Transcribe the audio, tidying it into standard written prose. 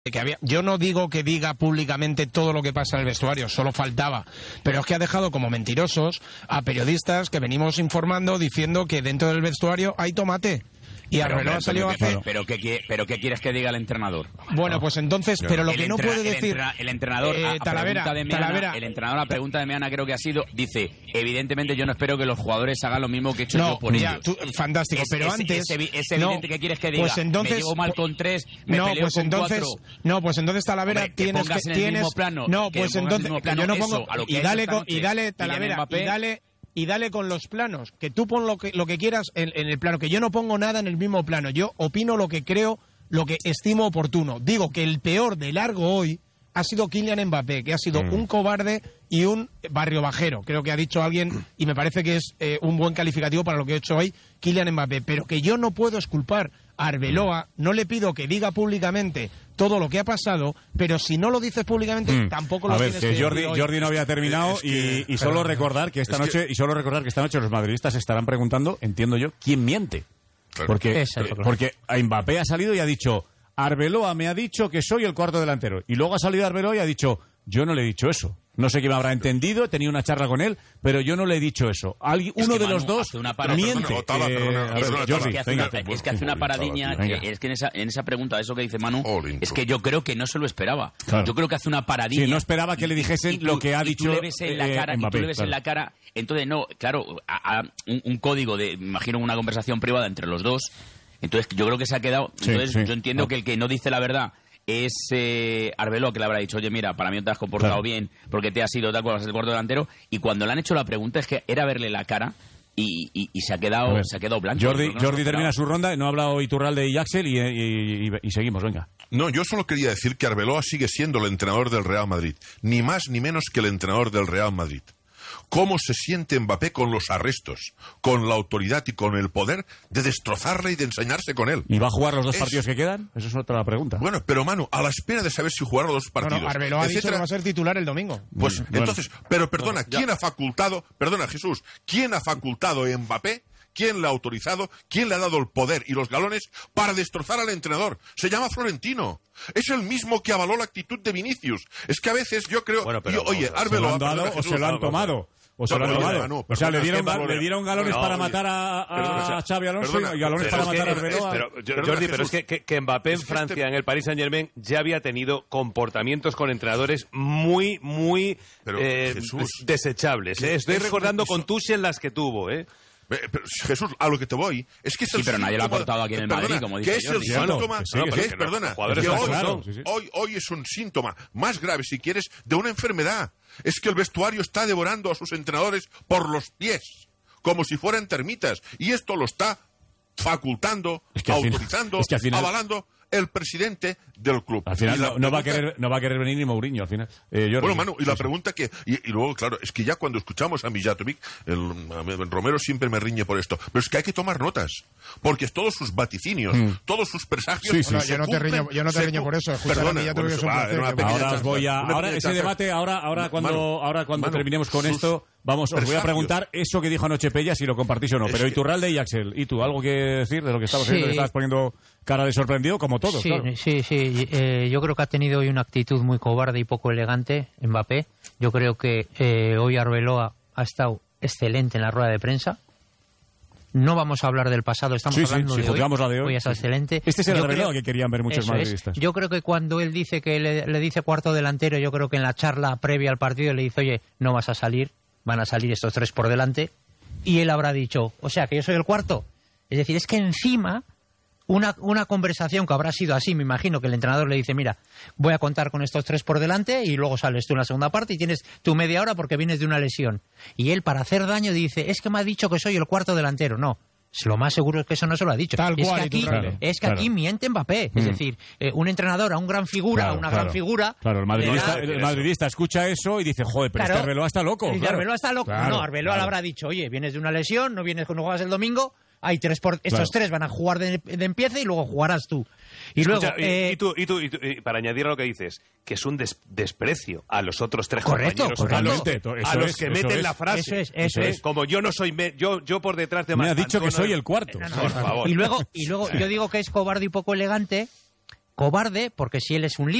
Yo no digo que diga públicamente todo lo que pasa en el vestuario, solo faltaba, pero es que ha dejado como mentirosos a periodistas que venimos informando diciendo que dentro del vestuario hay tomate. Y Arbeloa salió a hacer... ¿Pero qué quieres que diga el entrenador? Bueno, pues entonces, pero lo que no puede decir... El entrenador, Talavera. El entrenador a pregunta de Meana creo que ha sido, dice, evidentemente yo no espero que los jugadores hagan lo mismo que he hecho yo por ellos. Fantástico, pero antes... Es evidente que quieres que diga, pues entonces, me llevo mal con 3, me peleo con 4... No, pues entonces, Talavera, hombre, tienes... No, pues entonces, yo no pongo... Y dale, Talavera, y dale con los planos, que tú pon lo que quieras en el plano, que yo no pongo nada en el mismo plano, yo opino lo que creo, lo que estimo oportuno. Digo que el peor de largo hoy ha sido Kylian Mbappé, que ha sido un cobarde y un barrio bajero, creo que ha dicho alguien, y me parece que es un buen calificativo para lo que ha hecho hoy Kylian Mbappé, pero que yo no puedo exculpar a Arbeloa, no le pido que diga públicamente todo lo que ha pasado, pero si no lo dices públicamente tampoco lo tienes que decir. Jordi no había terminado y solo recordar que esta noche los madridistas estarán preguntando, entiendo yo, quién miente. Porque a Mbappé ha salido y ha dicho, Arbeloa me ha dicho que soy el cuarto delantero, y luego ha salido Arbeloa y ha dicho, yo no le he dicho eso. No sé quién me habrá entendido, he tenido una charla con él, pero yo no le he dicho eso. Uno de los dos miente. Es que hace una paradiña, es que en esa pregunta, eso que dice Manu, es que yo creo que no se un paradiña. Claro. Yo creo que hace una paradiña. Sí, no esperaba que le dijesen lo que ha dicho. Tú le ves en la cara, Mbappé, y tú le ves en la cara. Entonces, no, claro, un código de, imagino, una conversación privada entre los dos. Entonces, yo creo que se ha quedado. Entonces, yo entiendo que el que no dice la verdad es Arbeloa, que le habrá dicho, oye, mira, para mí no te has comportado bien porque te has ido tal cual, vas el cuarto delantero. Y cuando le han hecho la pregunta es que era verle la cara y se ha quedado blanco. Jordi termina su ronda, no ha hablado Iturralde y Axel y seguimos, venga. No, yo solo quería decir que Arbeloa sigue siendo el entrenador del Real Madrid, ni más ni menos que el entrenador del Real Madrid. ¿Cómo se siente Mbappé con los arrestos, con la autoridad y con el poder de destrozarle y de ensañarse con él? ¿Y va a jugar los dos partidos que quedan? Esa es otra pregunta. Bueno, pero Manu, a la espera de saber si jugará los dos partidos... Bueno, Arbeloa ha dicho que va a ser titular el domingo. Pues entonces, pero perdona, ¿quién ha facultado a Mbappé? ¿Quién le ha autorizado? ¿Quién le ha dado el poder y los galones para destrozar al entrenador? Se llama Florentino. Es el mismo que avaló la actitud de Vinicius. Es que a veces yo creo... oye, Arbeloa... ¿Se lo han tomado? O sea, le dieron galones para matar a Xabi Alonso y galones para matar a Arbeloa. Jordi, pero es que Mbappé en Francia, en el Paris Saint-Germain, ya había tenido comportamientos con entrenadores muy desechables. Estoy recordando con Tuchel las que tuvo, Pero, Jesús, a lo que te voy es que es el pero nadie lo ha cortado aquí en el Madrid, como dice Jordi. Hoy es un síntoma más grave, si quieres, de una enfermedad. Es que el vestuario está devorando a sus entrenadores por los pies, como si fueran termitas, y esto lo está facultando, autorizando, avalando el presidente del club. Al final no va a querer venir ni Mourinho, al final. Bueno, Manu, y la pregunta que... Y luego, claro, es que ya cuando escuchamos a Mijatovic, el Romero siempre me riñe por esto, pero es que hay que tomar notas, porque todos sus vaticinios, todos sus presagios... Yo no te riño por eso. Perdona, ahora ese debate, cuando terminemos con esto... os voy a preguntar eso que dijo anoche Pella, si lo compartís o no. Pero Iturralde y Axel, ¿y tú algo que decir de lo que estabas viendo? Que estabas poniendo cara de sorprendido, como todos, claro. Sí. Yo creo que ha tenido hoy una actitud muy cobarde y poco elegante, Mbappé. Yo creo que hoy Arbeloa ha estado excelente en la rueda de prensa. No vamos a hablar del pasado, estamos hablando de hoy. Hoy está excelente. Este es el Arbeloa que querían ver muchos madridistas. Yo creo que cuando él dice que le dice cuarto delantero, yo creo que en la charla previa al partido le dice, oye, no vas a salir. Van a salir estos tres por delante, y él habrá dicho, o sea, que yo soy el cuarto. Es decir, es que encima, una conversación que habrá sido así, me imagino que el entrenador le dice, mira, voy a contar con estos tres por delante, y luego sales tú en la segunda parte y tienes tu media hora porque vienes de una lesión. Y él, para hacer daño, dice, es que me ha dicho que soy el cuarto delantero. No. Lo más seguro es que eso no se lo ha dicho. Aquí miente Mbappé. Es decir, un entrenador a un gran figura, gran figura... Claro, el madridista escucha eso y dice, joder, pero Arbeloa está loco. Arbeloa está loco. No, Arbeloa le habrá dicho, oye, vienes de una lesión, no juegas el domingo, hay estos tres van a jugar de empiece y luego jugarás tú. Y escucha, luego, y para añadir a lo que dices, que es un desprecio a los otros tres compañeros, a los que meten la frase. Eso es. Como yo no soy... Yo por detrás de... Me ha dicho que soy el cuarto. Por favor. Y luego yo digo que es cobarde y poco elegante cobarde, porque si él es un líder